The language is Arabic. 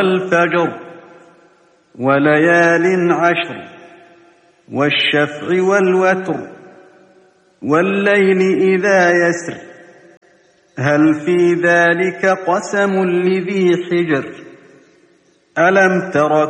والفجر وليال عشر والشفع والوتر والليل إذا يسر هل في ذلك قسم لذي حجر ألم تر